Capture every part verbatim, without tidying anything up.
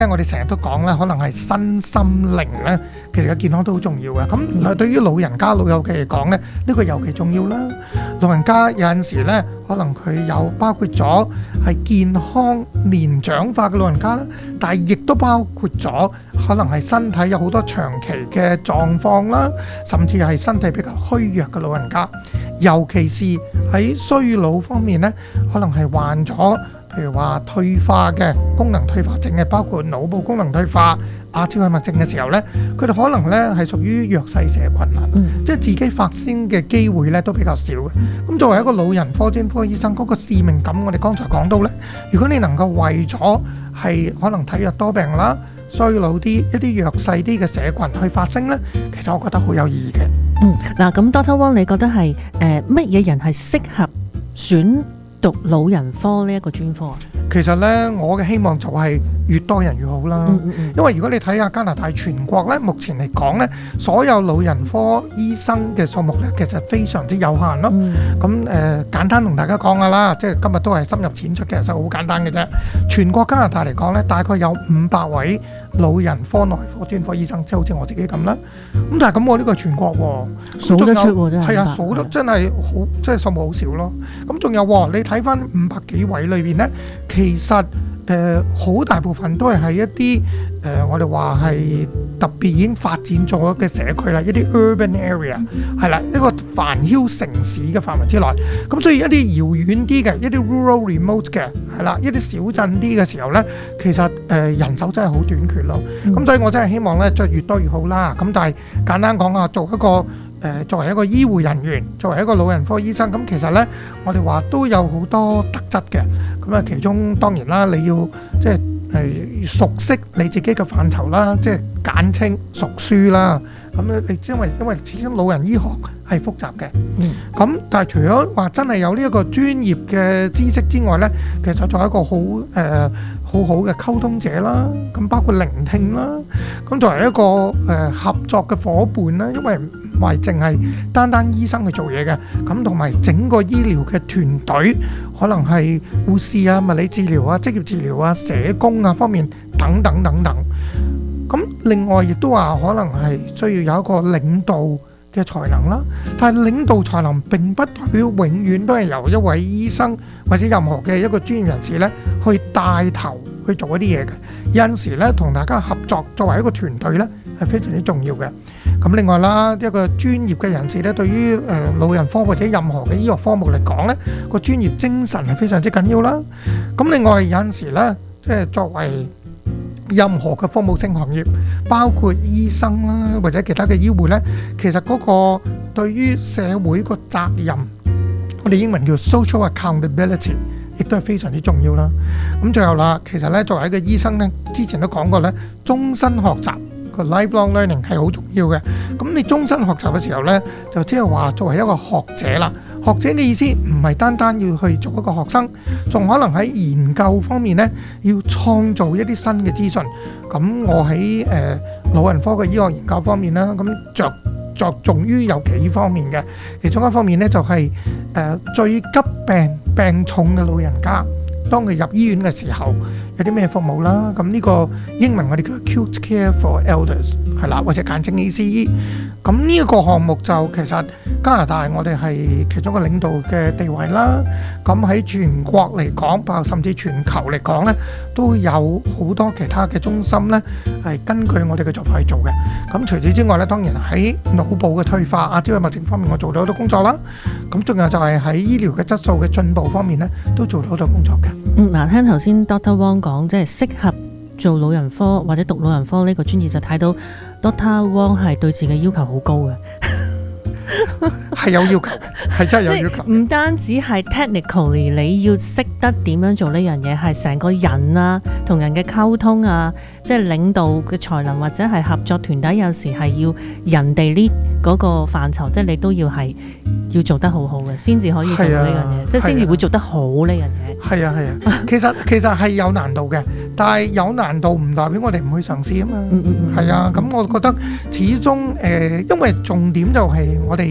我哋成日都講咧，可能係身心靈咧，其實嘅健康都好重要嘅。咁對於老人家老友記嚟講咧，呢個尤其重要啦。老人家有陣時咧，可能佢有包括咗係健康年長化嘅老人家啦，但係亦都包括咗可能係身體有好多長期嘅狀況啦，甚至係身體比較虛弱嘅老人家，尤其是喺衰老方面咧，可能係患咗譬如話退化嘅功能退化症嘅，包括腦部功能退化、阿茲海默症嘅時候咧，佢哋可能咧係屬於弱勢社群啦，嗯、即係自己發聲嘅機會咧都比較少嘅。咁作為一個老人科專科醫生，嗰、那個使命感，我哋剛才講到咧，如果你能夠為咗係可能體弱多病啦、衰老啲一啲弱勢啲嘅社群去發聲咧，其實我覺得好有意義嘅。 嗯，嗱，咁 Doctor Wong，你覺得係誒乜嘢人係適合選讀老人科呢一個專科啊？ 其實咧，我嘅希望就係越多人越好啦。 嗯嗯嗯、 因為如果你睇下加拿大全國咧，目前嚟講咧，所有老人科醫生嘅數目咧，其實非常之有限咯。咁誒、嗯呃，簡單同大家講下啦，即係今日都係深入淺出嘅，就好簡單嘅啫。全國加拿大嚟講咧，大概有五百位老人科內科專科醫生，即係好似我自己咁啦。咁但係咁，我呢個係全國喎， 數得出喎，真係。 係啊，數得真係好，即係數目好少咯。咁仲有喎，你睇翻五百幾位裏邊咧，其實誒好、呃、大部分都係喺一啲誒、呃、我哋話係特別已經發展咗嘅社區啦，一啲 urban area 係啦，一個繁囂城市嘅範圍之內。咁所以一啲遙遠啲嘅，一啲 rural remote 嘅係啦，一啲小鎮啲嘅時候咧，其實誒、呃、人手真係好短缺咯。咁、嗯、所以我真係希望咧，再越多越好啦。咁但係簡單講啊，做一個誒作為一個醫護人員，作為一個老人科醫生，咁其實咧，我哋話都有好多特質嘅。咁啊，其中當然啦，你要即係誒熟悉你自己嘅範疇啦，即係簡稱熟書啦。咁咧，你因為因為始終老人醫學係複雜嘅。嗯。咁但係除咗話真係有呢一個專業嘅知識之外咧，其實作為一個好誒、呃、好好嘅溝通者啦，咁包括聆聽啦，咁作為一個誒、呃、合作嘅夥伴啦，因為唔係淨係單單醫生去做嘢嘅，咁同埋整個醫療嘅團隊，可能係護士啊、物理治療啊、職業治療啊、社工啊方面等等等等。咁另外亦都話可能係需要有一個領導嘅才能啦，但係領導才能並不代表永遠都係由一位醫生或者任何嘅一個專業人士咧去帶頭去做一啲嘢嘅。有陣時咧同大家合作作為一個團隊咧係非常之重要嘅。咁另外啦，一個專業嘅人士咧，對於誒老人科或者任何嘅醫學科目嚟講咧，個專業精神係非常之緊要啦。咁另外有陣時咧，即係作為任何嘅服務性行業，包括醫生啦或者其他嘅醫護咧，其實嗰個對於社會個責任，我哋英文叫 social accountability， 亦都係非常之重要啦。咁最後啦，其實咧作為一個醫生咧，之前都講過咧，終身學習。個 lifelong learning 係好重要嘅，咁你終身學習嘅時候呢，就即係話作為一個學者啦。學者嘅意思唔係單單要去做一個學生，仲可能喺研究方面呢，要創造一啲新嘅資訊。咁我喺誒、呃、老人科嘅醫學研究方面啦，咁着着重於有幾方面嘅，其中一方面呢，就係、是、誒、呃、最急病病重嘅老人家，當佢入醫院嘅時候有啲咩服務啦？咁呢個英文我哋叫 Acute Care for Elders 係啦，或者簡稱 A C E。咁呢一個項目就其實加拿大我哋係其中一個領導嘅地位啦。咁喺全國嚟講，包括甚至全球嚟講咧，都有好多其他嘅中心咧係根據我哋嘅做法去做嘅。咁除此之外咧，當然喺腦部嘅退化、阿茲海默症方面，我做咗好多工作啦。咁仲有就係喺醫療嘅質素嘅進步方面咧，都做咗好多工作嘅。 嗯，嗱，聽頭先 Doctor Wong 講，即係適合做老人科或者讀老人科呢個專業，就睇到 Doctor Wong 係對自己要求好高嘅。 係有要求，係真係有要求。 唔單止係 technically 你要識得點樣做呢樣嘢，係成個人啊，同人嘅溝通啊，即係領導嘅才能或者係合作團體，有時係要人哋呢嗰個範疇，即係你都要係要做得好好嘅，先至可以做到呢樣嘢，啊、即係先至會做得好呢樣嘢。係啊係啊，啊其實其實係有難度嘅，但係有難度唔代表我哋唔去嘗試啊嘛。嗯嗯嗯。係啊，咁我覺得始終誒、呃，因為重點就係我哋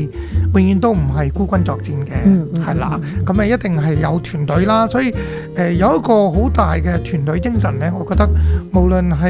永遠都唔係孤軍作戰嗯嗯嘅，係啦。咁誒一定係有團隊啦，所以誒有一個好大嘅團隊精神咧，我覺得無論係